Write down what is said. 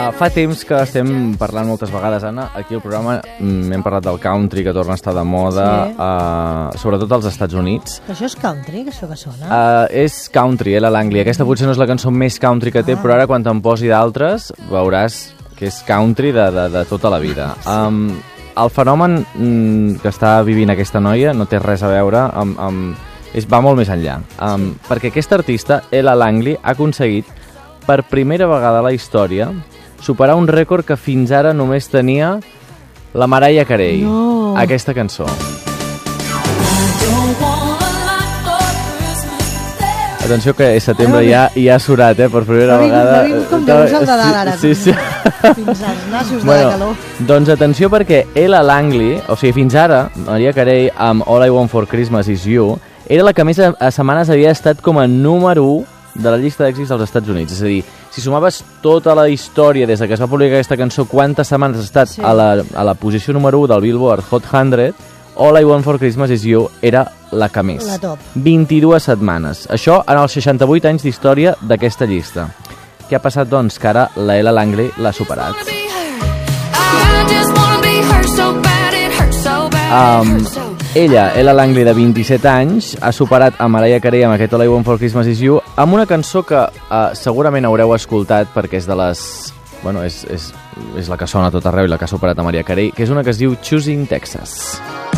Fa temps que estem parlant moltes vegades, Anna, aquí al programa hem parlat del country, que torna a estar de moda, sobretot als Estats Units. Això és country, que això que sona? És country, Ella Langley. Aquesta potser no és la cançó més country que té, però ara quan te'n posi d'altres veuràs que és country de tota la vida. El fenomen que està vivint aquesta noia no té res a veure va molt més enllà. Perquè aquesta artista, Ella Langley, ha aconseguit per primera vegada a la història superar un rècord que fins ara només tenia la Mariah Carey. No. Aquesta cançó. Atenció que és setembre ja ha surat, per primera vegada. M'ha vingut com Déus al Nadal ara. Sí. Fins als nassos de la calor. Doncs atenció perquè Ella Langley, o sigui, fins ara, Mariah Carey amb All I Want for Christmas Is You, era la que més a setmanes havia estat com a número 1 de la llista d'èxits dels Estats Units. És a dir, si sumaves tota la història des que es va publicar aquesta cançó, quantes setmanes ha estat a la posició número 1 del Billboard Hot 100, All I Want for Christmas Is You era la que més. La top. 22 setmanes. Això en els 68 anys d'història d'aquesta llista. Què ha passat, doncs? Que ara la Ella Langley l'ha superat. Ella Langley, de 27 anys, ha superat a Mariah Carey amb aquest All I Want for Christmas Is You amb una cançó que segurament haureu escoltat perquè és de les... Bueno, és la que sona a tot arreu i la que ha superat a Mariah Carey, que és una que es diu Choosing Texas.